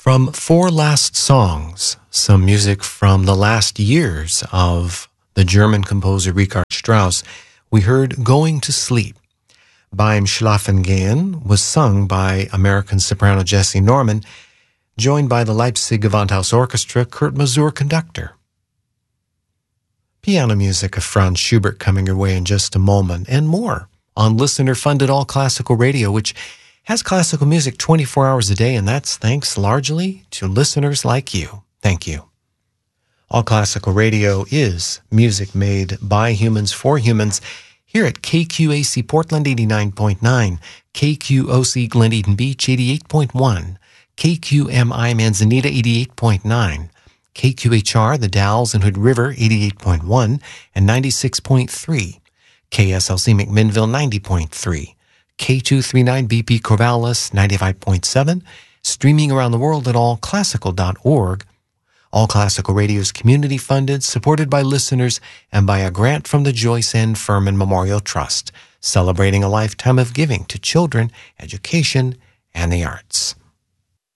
From Four Last Songs, some music from the last years of the German composer Richard Strauss, we heard Going to Sleep. Beim Schlafengehen was sung by American soprano Jessie Norman, joined by the Leipzig Gewandhaus Orchestra, Kurt Masur conductor. Piano music of Franz Schubert coming your way in just a moment, and more on listener-funded All Classical Radio, which has classical music 24 hours a day, and that's thanks largely to listeners like you. Thank you. All Classical Radio is music made by humans for humans here at KQAC Portland 89.9, KQOC Glen Eden Beach 88.1, KQMI Manzanita 88.9, KQHR The Dalles and Hood River 88.1 and 96.3, KSLC McMinnville 90.3, K239BP Corvallis 95.7, streaming around the world at allclassical.org. All Classical Radio is community funded, supported by listeners, and by a grant from the Joyce N. Furman Memorial Trust, celebrating a lifetime of giving to children, education, and the arts.